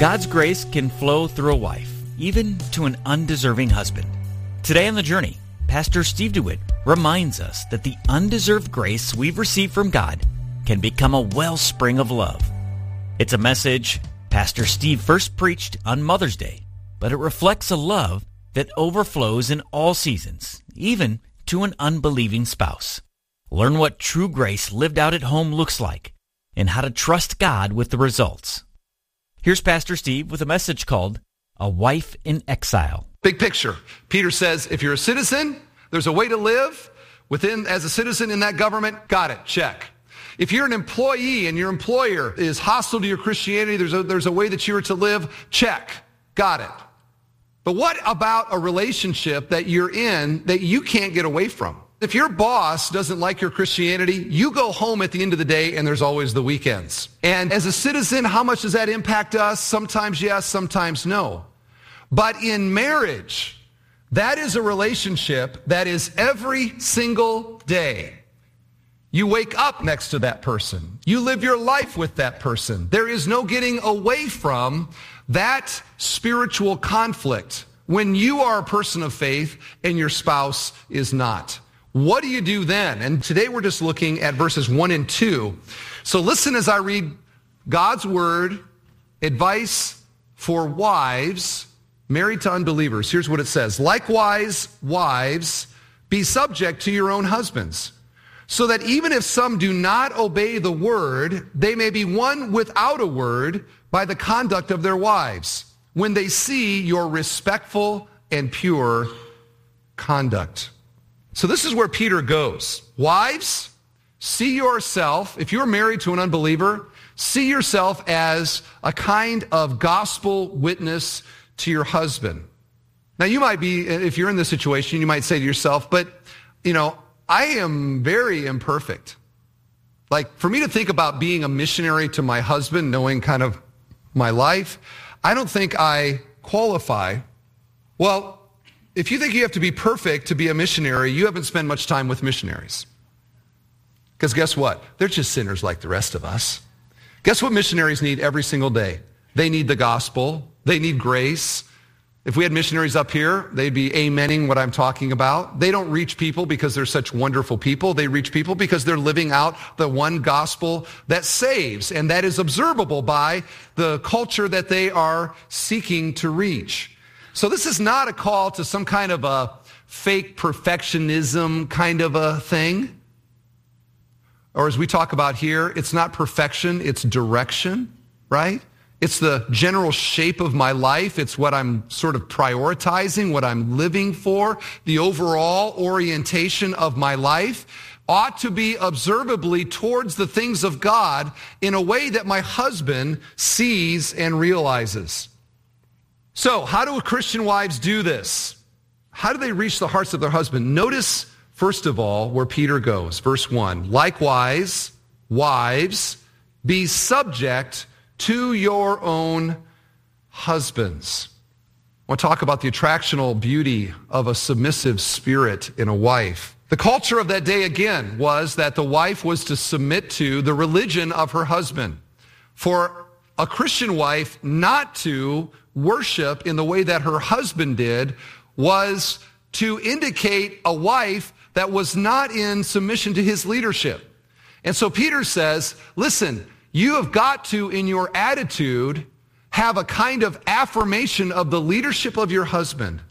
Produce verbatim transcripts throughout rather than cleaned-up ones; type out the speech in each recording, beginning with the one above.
God's grace can flow through a wife, even to an undeserving husband. Today on The Journey, Pastor Steve DeWitt reminds us that the undeserved grace we've received from God can become a wellspring of love. It's a message Pastor Steve first preached on Mother's Day, but it reflects a love that overflows in all seasons, even to an unbelieving spouse. Learn what true grace lived out at home looks like and how to trust God with the results. Here's Pastor Steve with a message called A Wife in Exile. Big picture. Peter says, if you're a citizen, there's a way to live within as a citizen in that government. Got it. Check. If you're an employee and your employer is hostile to your Christianity, there's a, there's a way that you are to live. Check. Got it. But what about a relationship that you're in that you can't get away from? If your boss doesn't like your Christianity, you go home at the end of the day and there's always the weekends. And as a citizen, how much does that impact us? Sometimes yes, sometimes no. But in marriage, that is a relationship that is every single day. You wake up next to that person. You live your life with that person. There is no getting away from that spiritual conflict when you are a person of faith and your spouse is not. What do you do then? And today we're just looking at verses one and two. So listen as I read God's word, advice for wives married to unbelievers. Here's what it says. Likewise, wives, be subject to your own husbands, so that even if some do not obey the word, they may be won without a word by the conduct of their wives, when they see your respectful and pure conduct. So this is where Peter goes. Wives, see yourself, if you're married to an unbeliever, see yourself as a kind of gospel witness to your husband. Now you might be, if you're in this situation, you might say to yourself, but, you know, I am very imperfect. Like, for me to think about being a missionary to my husband, knowing kind of my life, I don't think I qualify. Well, if you think you have to be perfect to be a missionary, you haven't spent much time with missionaries. Because guess what? They're just sinners like the rest of us. Guess what missionaries need every single day? They need the gospel. They need grace. If we had missionaries up here, they'd be amening what I'm talking about. They don't reach people because they're such wonderful people. They reach people because they're living out the one gospel that saves, and that is observable by the culture that they are seeking to reach. So this is not a call to some kind of a fake perfectionism kind of a thing. Or as we talk about here, it's not perfection, it's direction, right? It's the general shape of my life. It's what I'm sort of prioritizing, what I'm living for. The overall orientation of my life ought to be observably towards the things of God in a way that my husband sees and realizes. So, how do Christian wives do this? How do they reach the hearts of their husband? Notice, first of all, where Peter goes. Verse one, likewise, wives, be subject to your own husbands. I want to talk about the attractional beauty of a submissive spirit in a wife. The culture of that day, again, was that the wife was to submit to the religion of her husband. For a Christian wife not to worship in the way that her husband did was to indicate a wife that was not in submission to his leadership. And so Peter says, listen, you have got to, in your attitude, have a kind of affirmation of the leadership of your husband,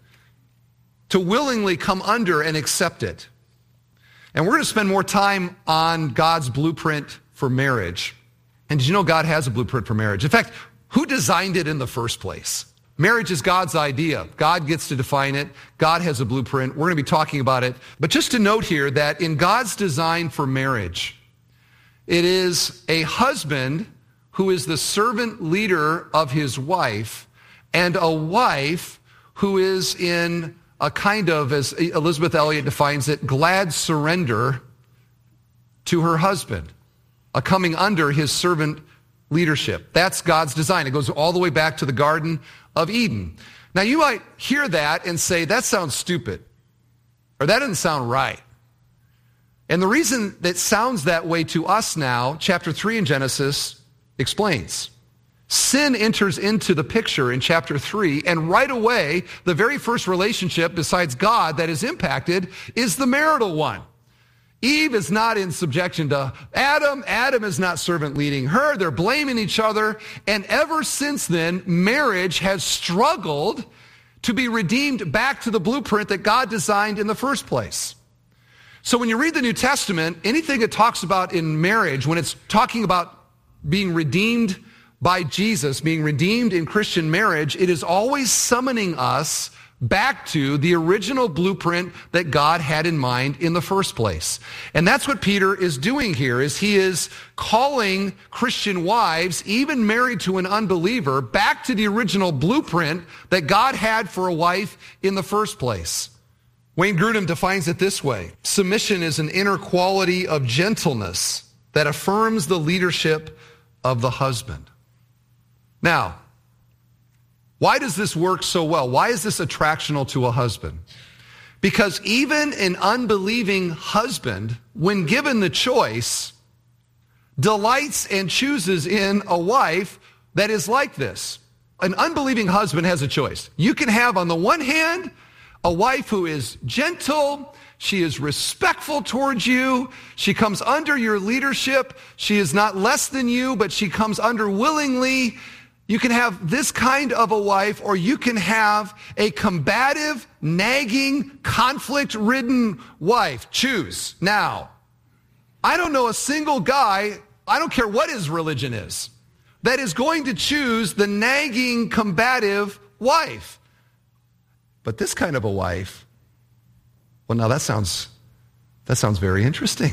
to willingly come under and accept it. And we're going to spend more time on God's blueprint for marriage. And did you know God has a blueprint for marriage? In fact, who designed it in the first place? Marriage is God's idea. God gets to define it. God has a blueprint. We're going to be talking about it. But just to note here that in God's design for marriage, it is a husband who is the servant leader of his wife, and a wife who is in a kind of, as Elizabeth Elliot defines it, glad surrender to her husband, a coming under his servant leadership. That's God's design. It goes all the way back to the Garden of Eden. Now you might hear that and say, that sounds stupid, or that doesn't sound right. And the reason that sounds that way to us now, chapter three in Genesis explains. Sin enters into the picture in chapter three, and right away, the very first relationship besides God that is impacted is the marital one. Eve is not in subjection to Adam. Adam is not servant leading her. They're blaming each other. And ever since then, marriage has struggled to be redeemed back to the blueprint that God designed in the first place. So when you read the New Testament, anything it talks about in marriage, when it's talking about being redeemed by Jesus, being redeemed in Christian marriage, it is always summoning us back to the original blueprint that God had in mind in the first place. And that's what Peter is doing here, is he is calling Christian wives, even married to an unbeliever, back to the original blueprint that God had for a wife in the first place. Wayne Grudem defines it this way: submission is an inner quality of gentleness that affirms the leadership of the husband. Now, why does this work so well? Why is this attractional to a husband? Because even an unbelieving husband, when given the choice, delights and chooses in a wife that is like this. An unbelieving husband has a choice. You can have, on the one hand, a wife who is gentle, she is respectful towards you, she comes under your leadership, she is not less than you, but she comes under willingly. You can have this kind of a wife, or you can have a combative, nagging, conflict-ridden wife. Choose now. I don't know a single guy, I don't care what his religion is, that is going to choose the nagging, combative wife. But this kind of a wife, well, now that sounds, that sounds very interesting.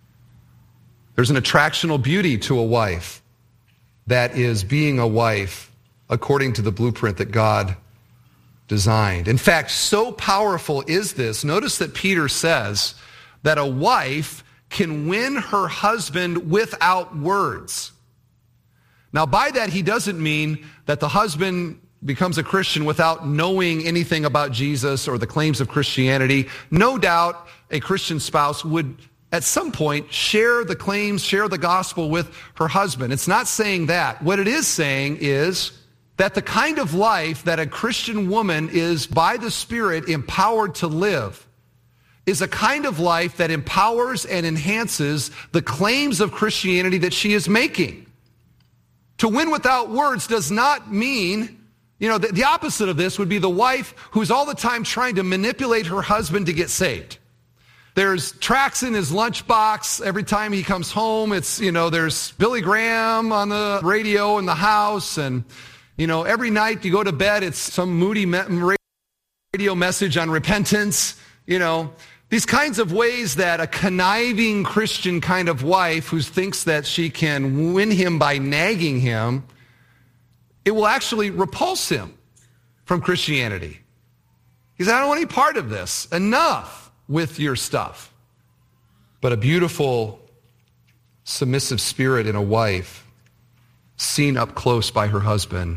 There's an attractional beauty to a wife that is being a wife according to the blueprint that God designed. In fact, so powerful is this. Notice that Peter says that a wife can win her husband without words. Now, by that, he doesn't mean that the husband becomes a Christian without knowing anything about Jesus or the claims of Christianity. No doubt a Christian spouse would at some point share the claims, share the gospel with her husband. It's not saying that. What it is saying is that the kind of life that a Christian woman is by the Spirit empowered to live is a kind of life that empowers and enhances the claims of Christianity that she is making. To win without words does not mean, you know, the, the opposite of this would be the wife who's all the time trying to manipulate her husband to get saved. There's tracts in his lunchbox. Every time he comes home, it's, you know, there's Billy Graham on the radio in the house. And, you know, every night you go to bed, it's some moody me- radio message on repentance. You know, these kinds of ways that a conniving Christian kind of wife who thinks that she can win him by nagging him, it will actually repulse him from Christianity. He says, I don't want any part of this. Enough with your stuff. But a beautiful, submissive spirit in a wife, seen up close by her husband,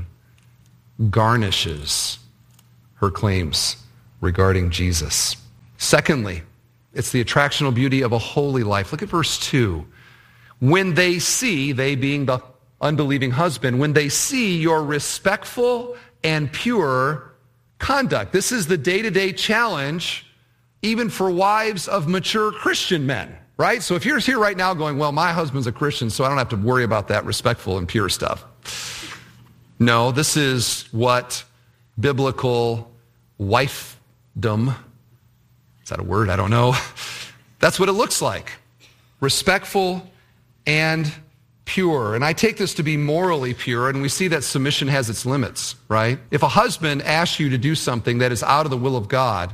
garnishes her claims regarding Jesus. Secondly, it's the attractional beauty of a holy life. Look at verse two. When they see, they being the unbelieving husband, when they see your respectful and pure conduct. This is the day-to-day challenge even for wives of mature Christian men, right? So if you're here right now going, well, my husband's a Christian, so I don't have to worry about that respectful and pure stuff. No, this is what biblical wifedom, is that a word? I don't know. That's what it looks like. Respectful and pure. And I take this to be morally pure, and we see that submission has its limits, right? If a husband asks you to do something that is out of the will of God,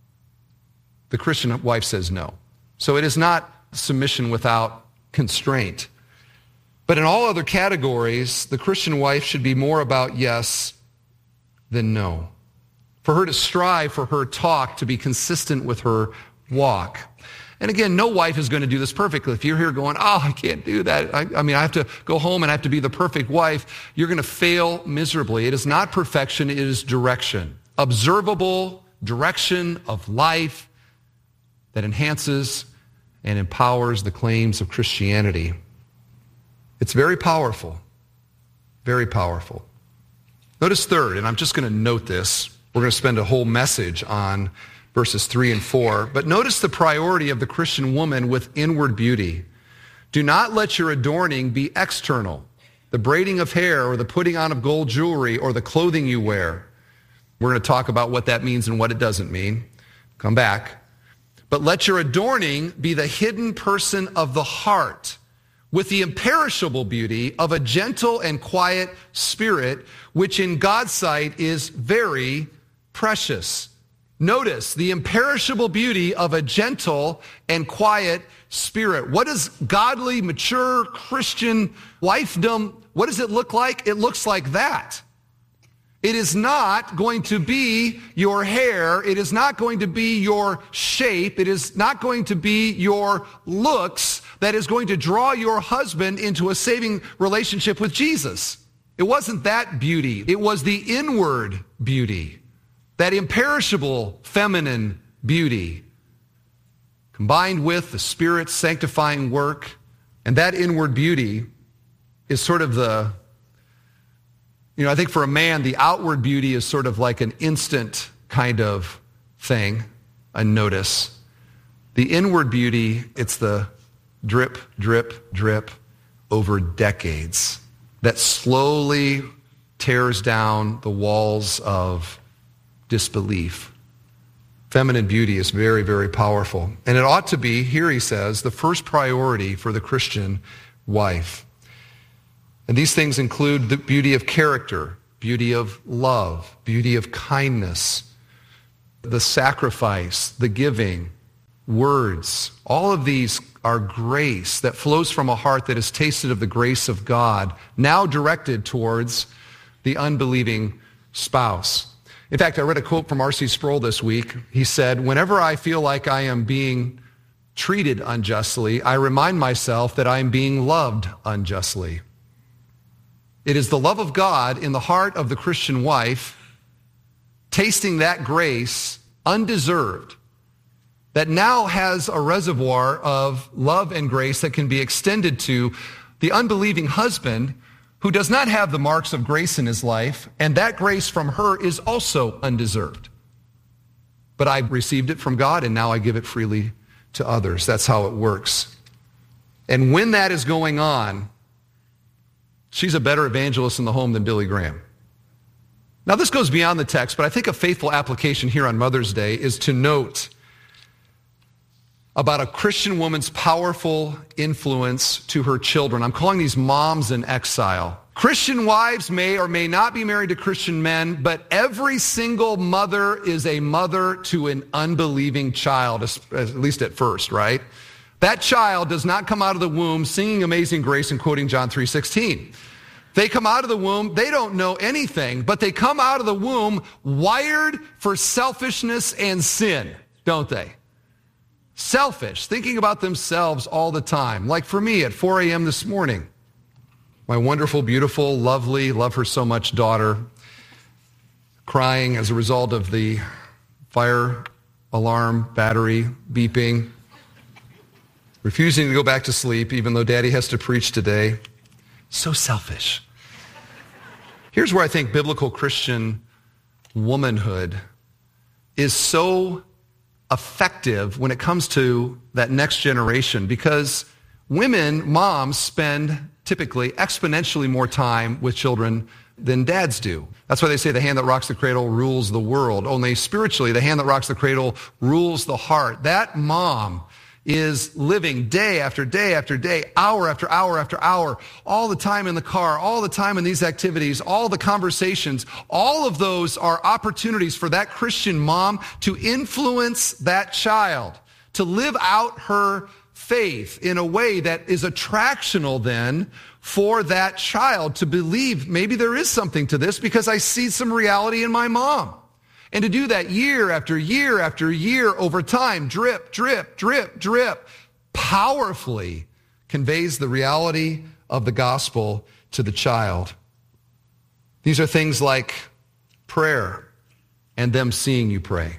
the Christian wife says no. So it is not submission without constraint. But in all other categories, the Christian wife should be more about yes than no. For her to strive for her talk to be consistent with her walk. And again, no wife is going to do this perfectly. If you're here going, oh, I can't do that. I, I mean, I have to go home and I have to be the perfect wife. You're going to fail miserably. It is not perfection, it is direction. Observable direction of life that enhances and empowers the claims of Christianity. It's very powerful. Very powerful. Notice third, and I'm just going to note this. We're going to spend a whole message on verses three and four. But notice the priority of the Christian woman with inward beauty. Do not let your adorning be external, the braiding of hair or the putting on of gold jewelry or the clothing you wear. We're going to talk about what that means and what it doesn't mean. Come back. But let your adorning be the hidden person of the heart, with the imperishable beauty of a gentle and quiet spirit, which in God's sight is very precious. Notice the imperishable beauty of a gentle and quiet spirit. What does godly, mature Christian wifedom, what does it look like? It looks like that. It is not going to be your hair. It is not going to be your shape. It is not going to be your looks that is going to draw your husband into a saving relationship with Jesus. It wasn't that beauty. It was the inward beauty, that imperishable feminine beauty, combined with the Spirit's sanctifying work. And that inward beauty is sort of the, you know, I think for a man, the outward beauty is sort of like an instant kind of thing, a notice. The inward beauty, it's the drip, drip, drip over decades that slowly tears down the walls of disbelief. Feminine beauty is very, very powerful. And it ought to be, here he says, the first priority for the Christian wife. And these things include the beauty of character, beauty of love, beauty of kindness, the sacrifice, the giving, words. All of these are grace that flows from a heart that has tasted of the grace of God, now directed towards the unbelieving spouse. In fact, I read a quote from R C Sproul this week. He said, "Whenever I feel like I am being treated unjustly, I remind myself that I am being loved unjustly." It is the love of God in the heart of the Christian wife, tasting that grace undeserved, that now has a reservoir of love and grace that can be extended to the unbelieving husband who does not have the marks of grace in his life, and that grace from her is also undeserved. But I received it from God, and now I give it freely to others. That's how it works. And when that is going on, she's a better evangelist in the home than Billy Graham. Now, this goes beyond the text, but I think a faithful application here on Mother's Day is to note about a Christian woman's powerful influence to her children. I'm calling these moms in exile. Christian wives may or may not be married to Christian men, but every single mother is a mother to an unbelieving child, at least at first, right? That child does not come out of the womb singing Amazing Grace and quoting John three sixteen. They come out of the womb, they don't know anything, but they come out of the womb wired for selfishness and sin, don't they? Selfish, thinking about themselves all the time. Like for me at four a.m. this morning, my wonderful, beautiful, lovely, love her so much daughter, crying as a result of the fire alarm battery beeping, refusing to go back to sleep even though Daddy has to preach today. So selfish. Here's where I think biblical Christian womanhood is so effective when it comes to that next generation, because women, moms, spend typically exponentially more time with children than dads do. That's why they say the hand that rocks the cradle rules the world. Only spiritually, the hand that rocks the cradle rules the heart. That mom is living day after day after day, hour after hour after hour, all the time in the car, all the time in these activities, all the conversations. All of those are opportunities for that Christian mom to influence that child, to live out her faith in a way that is attractional then for that child to believe maybe there is something to this because I see some reality in my mom. And to do that year after year after year over time, drip, drip, drip, drip, powerfully conveys the reality of the gospel to the child. These are things like prayer and them seeing you pray,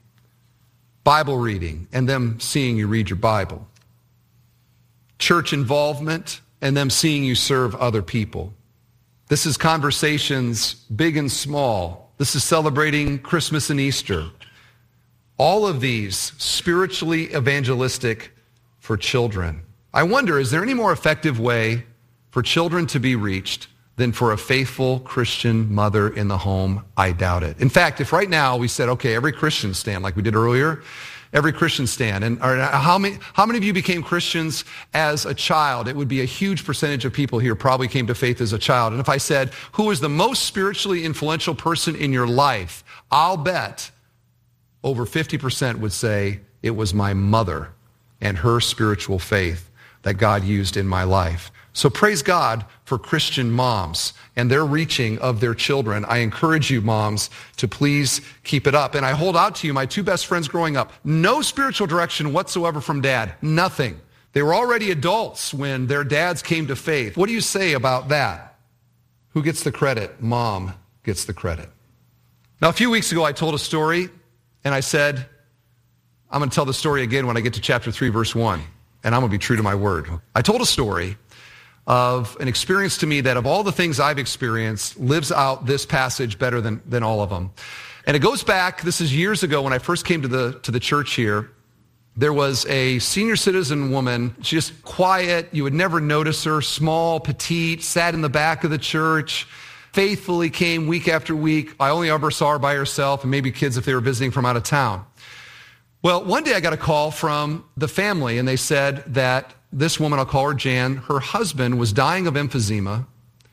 Bible reading and them seeing you read your Bible, church involvement and them seeing you serve other people, This is conversations big and small. This is celebrating Christmas and Easter. All of these spiritually evangelistic for children. I wonder, is there any more effective way for children to be reached than for a faithful Christian mother in the home? I doubt it. In fact, if right now we said, okay, every Christian stand like we did earlier, every Christian stand, and or how many how many of you became Christians as a child? It would be a huge percentage of people here probably came to faith as a child. And if I said, who is the most spiritually influential person in your life? I'll bet over fifty percent would say it was my mother and her spiritual faith that God used in my life. So praise God for Christian moms and their reaching of their children. I encourage you, moms, to please keep it up. And I hold out to you, my two best friends growing up, no spiritual direction whatsoever from dad, nothing. They were already adults when their dads came to faith. What do you say about that? Who gets the credit? Mom gets the credit. Now, a few weeks ago, I told a story, and I said, I'm going to tell the story again when I get to chapter three, verse one, and I'm going to be true to my word. I told a story of an experience to me that of all the things I've experienced lives out this passage better than, than all of them. And it goes back, this is years ago when I first came to the, to the church here. There was a senior citizen woman, she's just quiet, you would never notice her, small, petite, sat in the back of the church, faithfully came week after week. I only ever saw her by herself and maybe kids if they were visiting from out of town. Well, one day I got a call from the family and they said that this woman, I'll call her Jan, her husband was dying of emphysema,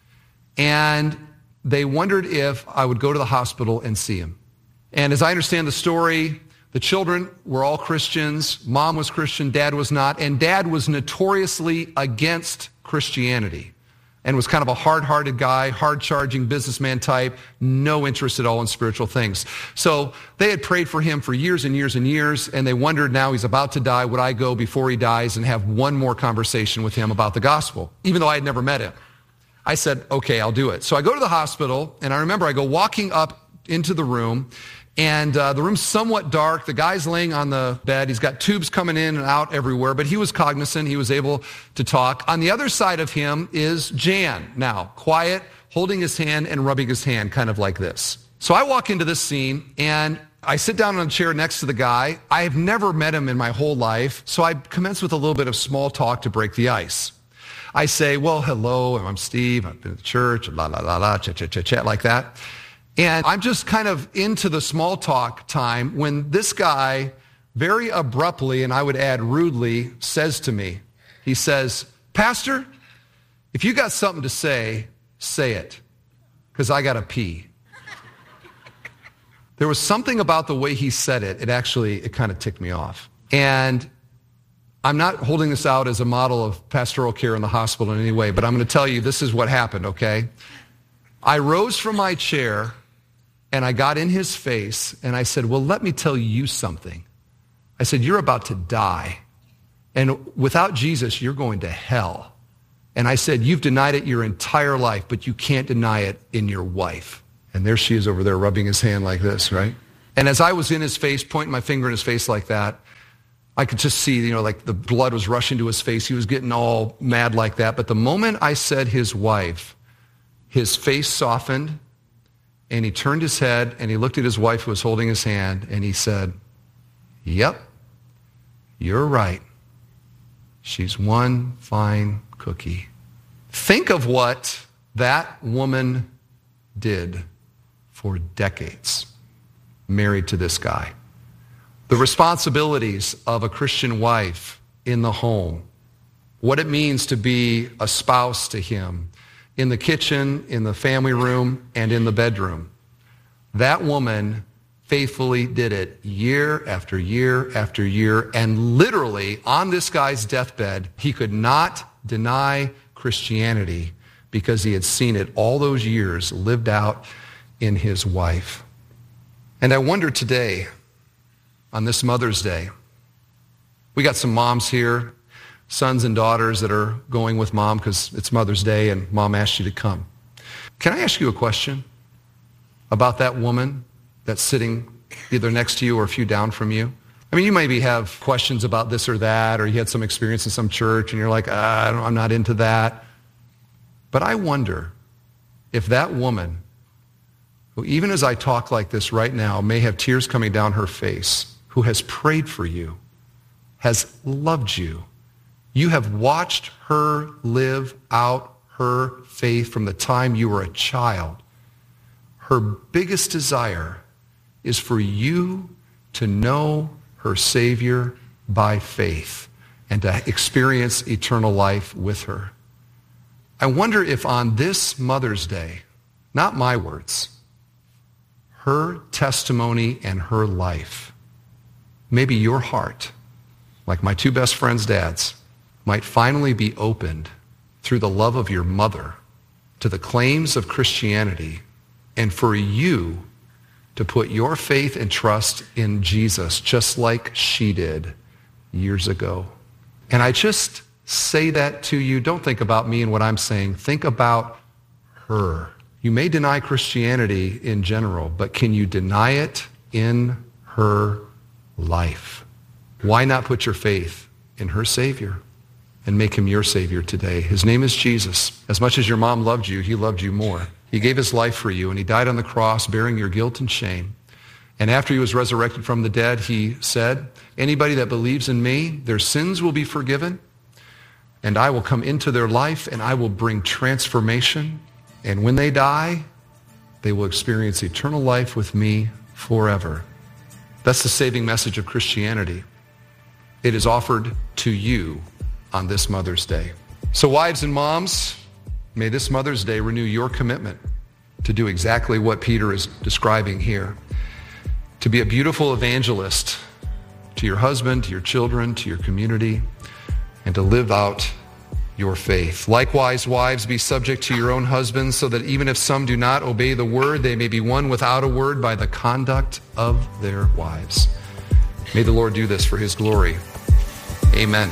and they wondered if I would go to the hospital and see him. And as I understand the story, the children were all Christians. Mom was Christian, dad was not, and dad was notoriously against Christianity and was kind of a hard-hearted guy, hard-charging businessman type, no interest at all in spiritual things. So they had prayed for him for years and years and years, and they wondered now he's about to die, would I go before he dies and have one more conversation with him about the gospel, even though I had never met him. I said, okay, I'll do it. So I go to the hospital, and I remember I go walking up into the room, and uh, the room's somewhat dark. The guy's laying on the bed. He's got tubes coming in and out everywhere, but he was cognizant. He was able to talk. On the other side of him is Jan, now, quiet, holding his hand and rubbing his hand, kind of like this. So I walk into this scene, and I sit down on a chair next to the guy. I have never met him in my whole life, so I commence with a little bit of small talk to break the ice. I say, well, hello, I'm Steve. I've been at the church, la, la, la, la, chat, chat, chat, chat, like that. And I'm just kind of into the small talk time when this guy very abruptly, and I would add rudely, says to me, he says, Pastor, if you got something to say, say it, because I got to pee. There was something about the way he said it, it actually, it kind of ticked me off. And I'm not holding this out as a model of pastoral care in the hospital in any way, but I'm going to tell you this is what happened, okay? I rose from my chair, and I got in his face, and I said, well, let me tell you something. I said, you're about to die, and without Jesus, you're going to hell. And I said, you've denied it your entire life, but you can't deny it in your wife. And there she is over there rubbing his hand like this, right? And as I was in his face, pointing my finger in his face like that, I could just see, you know, like the blood was rushing to his face. He was getting all mad like that. But the moment I said his wife, his face softened, and he turned his head, and he looked at his wife who was holding his hand, and he said, yep, you're right. She's one fine cookie. Think of what that woman did for decades, married to this guy. The responsibilities of a Christian wife in the home, what it means to be a spouse to him, in the kitchen, in the family room, and in the bedroom. That woman faithfully did it year after year after year, and literally on this guy's deathbed, he could not deny Christianity because he had seen it all those years lived out in his wife. And I wonder today, on this Mother's Day, we got some moms here, sons and daughters that are going with mom because it's Mother's Day and mom asked you to come. Can I ask you a question about that woman that's sitting either next to you or a few down from you? I mean, you maybe have questions about this or that, or you had some experience in some church and you're like, ah, I don't, I'm not into that. But I wonder, if that woman, who even as I talk like this right now, may have tears coming down her face, who has prayed for you, has loved you, you have watched her live out her faith from the time you were a child. Her biggest desire is for you to know her Savior by faith and to experience eternal life with her. I wonder if on this Mother's Day, not my words, her testimony and her life, maybe your heart, like my two best friends' dads, might finally be opened through the love of your mother to the claims of Christianity, and for you to put your faith and trust in Jesus just like she did years ago. And I just say that to you. Don't think about me and what I'm saying. Think about her. You may deny Christianity in general, but can you deny it in her life? Why not put your faith in her Savior and make him your Savior today? His name is Jesus. As much as your mom loved you, he loved you more. He gave his life for you, and he died on the cross bearing your guilt and shame. And after he was resurrected from the dead, he said, anybody that believes in me, their sins will be forgiven, and I will come into their life, and I will bring transformation. And when they die, they will experience eternal life with me forever. That's the saving message of Christianity. It is offered to you on this Mother's Day. So wives and moms, may this Mother's Day renew your commitment to do exactly what Peter is describing here. To be a beautiful evangelist to your husband, to your children, to your community, and to live out your faith. Likewise, wives, be subject to your own husbands, so that even if some do not obey the word, they may be won without a word by the conduct of their wives. May the Lord do this for his glory. Amen.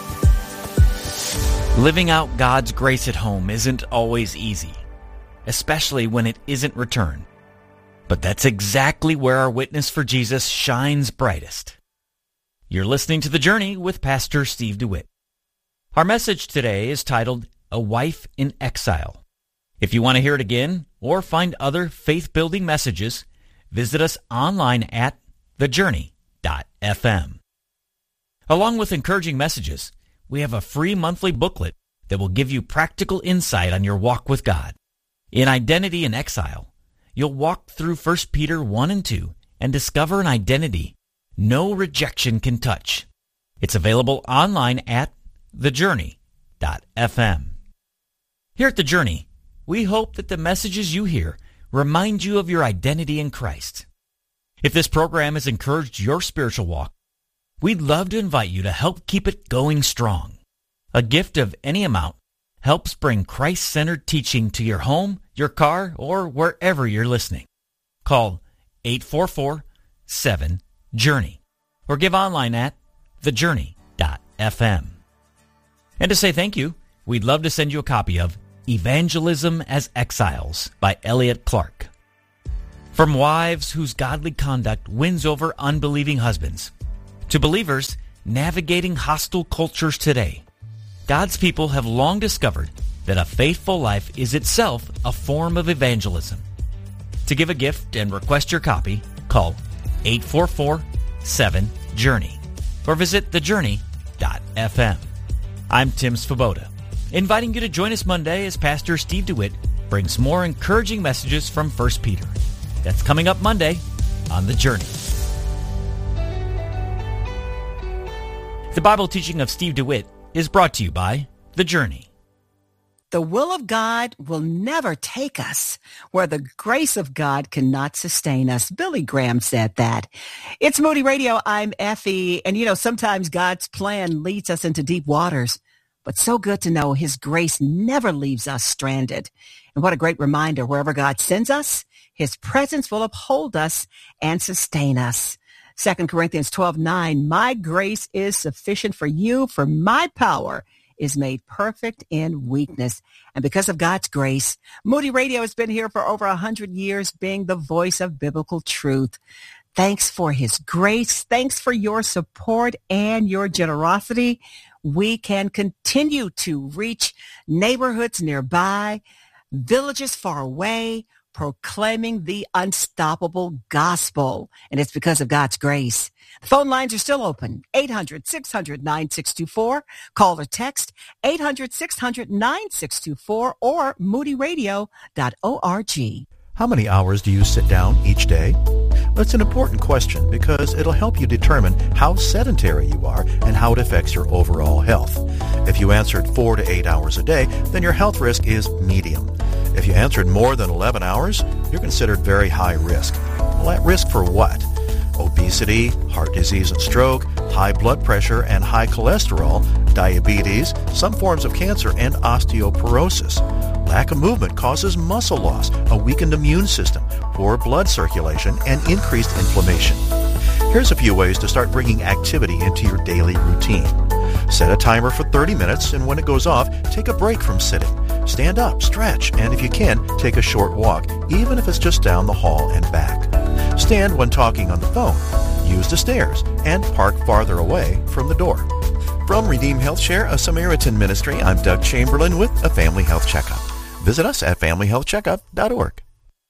Living out God's grace at home isn't always easy, especially when it isn't returned. But that's exactly where our witness for Jesus shines brightest. You're listening to The Journey with Pastor Steve DeWitt. Our message today is titled, A Wife in Exile. If you want to hear it again or find other faith-building messages, visit us online at the journey dot f m. Along with encouraging messages, we have a free monthly booklet that will give you practical insight on your walk with God. In Identity in Exile, you'll walk through First Peter one and two and discover an identity no rejection can touch. It's available online at the journey dot f m. Here at The Journey, we hope that the messages you hear remind you of your identity in Christ. If this program has encouraged your spiritual walk, we'd love to invite you to help keep it going strong. A gift of any amount helps bring Christ-centered teaching to your home, your car, or wherever you're listening. Call eight four four, seven, journey or give online at the journey dot f m. And to say thank you, we'd love to send you a copy of Evangelism as Exiles by Elliot Clark. From wives whose godly conduct wins over unbelieving husbands, to believers navigating hostile cultures today, God's people have long discovered that a faithful life is itself a form of evangelism. To give a gift and request your copy, call eight four four, seven, journey or visit the journey dot f m. I'm Tim Svoboda, inviting you to join us Monday as Pastor Steve DeWitt brings more encouraging messages from First Peter. That's coming up Monday on The Journey. The Bible teaching of Steve DeWitt is brought to you by The Journey. The will of God will never take us where the grace of God cannot sustain us. Billy Graham said that. It's Moody Radio. I'm Effie. And you know, sometimes God's plan leads us into deep waters, but so good to know his grace never leaves us stranded. And what a great reminder, wherever God sends us, his presence will uphold us and sustain us. Second Corinthians twelve nine, my grace is sufficient for you, for my power is made perfect in weakness. And because of God's grace, Moody Radio has been here for over one hundred years, being the voice of biblical truth. Thanks for his grace. Thanks for your support and your generosity. We can continue to reach neighborhoods nearby, villages far away, proclaiming the unstoppable gospel. And it's because of God's grace. The phone lines are still open. eight hundred, six hundred, nine six two four. Call or text eight hundred, six hundred, nine six two four or moody radio dot org. How many hours do you sit down each day? That's an important question because it'll help you determine how sedentary you are and how it affects your overall health. If you answered four to eight hours a day, then your health risk is medium. If you answered more than eleven hours, you're considered very high risk. Well, at risk for what? Obesity, heart disease and stroke, high blood pressure and high cholesterol, diabetes, some forms of cancer, and osteoporosis. Lack of movement causes muscle loss, a weakened immune system, poor blood circulation, and increased inflammation. Here's a few ways to start bringing activity into your daily routine. Set a timer for thirty minutes, and when it goes off, take a break from sitting. Stand up, stretch, and if you can, take a short walk, even if it's just down the hall and back. Stand when talking on the phone. Use the stairs, and park farther away from the door. From Redeem Health Share, a Samaritan ministry, I'm Doug Chamberlain with a Family Health Checkup. Visit us at family health checkup dot org.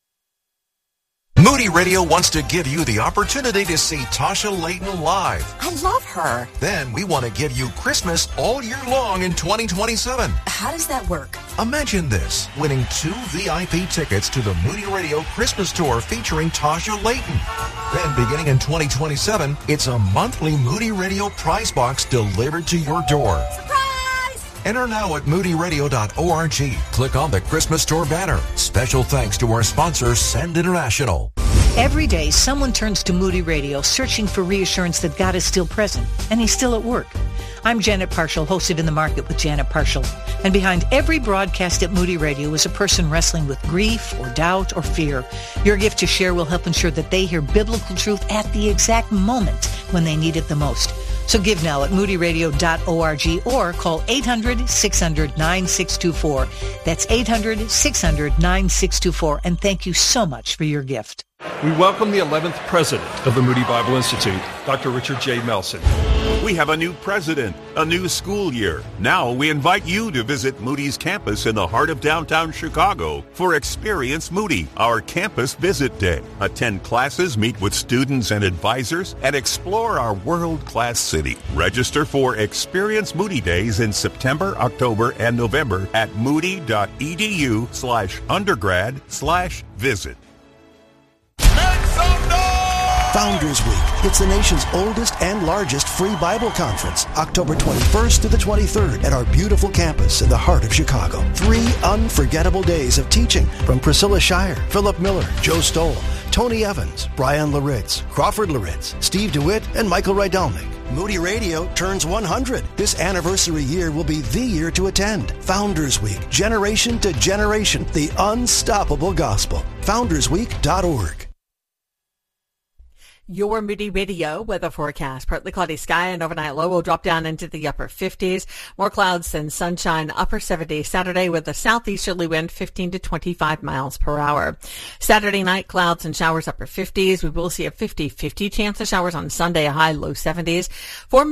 Moody Radio wants to give you the opportunity to see Tasha Layton live. I love her. Then we want to give you Christmas all year long in twenty twenty-seven. How does that work? Imagine this, winning two V I P tickets to the Moody Radio Christmas Tour featuring Tasha Layton. Then beginning in twenty twenty-seven, it's a monthly Moody Radio prize box delivered to your door. Surprise! Enter now at moody radio dot org. Click on the Christmas Tour banner. Special thanks to our sponsor, Send International. Every day, someone turns to Moody Radio searching for reassurance that God is still present and He's still at work. I'm Janet Parshall, hosted In the Market with Janet Parshall. And behind every broadcast at Moody Radio is a person wrestling with grief or doubt or fear. Your gift to share will help ensure that they hear biblical truth at the exact moment when they need it the most. So give now at moody radio dot org or call eight hundred, six hundred, nine six two four. That's eight hundred, six hundred, nine six two four. And thank you so much for your gift. We welcome the eleventh president of the Moody Bible Institute, Doctor Richard J. Melson. We have a new president, a new school year. Now we invite you to visit Moody's campus in the heart of downtown Chicago for Experience Moody, our campus visit day. Attend classes, meet with students and advisors, and explore our world-class city. Register for Experience Moody Days in September, October, and November at moody.edu slash undergrad slash visit. Founders Week. It's the nation's oldest and largest free Bible conference, October twenty-first to the twenty-third at our beautiful campus in the heart of Chicago. Three unforgettable days of teaching from Priscilla Shire, Philip Miller, Joe Stoll, Tony Evans, Brian Laritz, Crawford Laritz, Steve DeWitt, and Michael Rydelnik. Moody Radio turns one hundred. This anniversary year will be the year to attend. Founders Week, generation to generation, the unstoppable gospel. founders week dot org. Your Moody Radio weather forecast. Partly cloudy sky and overnight low will drop down into the upper fifties. More clouds than sunshine, upper seventies Saturday with a southeasterly wind fifteen to twenty-five miles per hour. Saturday night, clouds and showers upper fifties. We will see a fifty fifty chance of showers on Sunday, a high low seventies. For